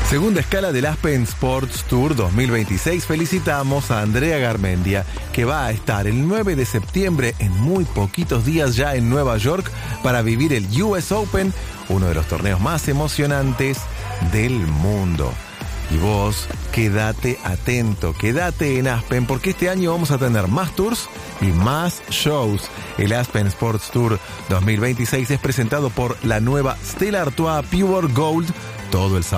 Segunda escala del Aspen Sports Tour 2026. Felicitamos a Andrea Garmendia, que va a estar el 9 de septiembre, en muy poquitos días ya, en Nueva York para vivir el US Open, uno de los torneos más emocionantes del mundo. Y vos, quédate atento, quédate en Aspen, porque este año vamos a tener más tours y más shows. El Aspen Sports Tour 2026 es presentado por la nueva Stella Artois Pure Gold todo el sábado.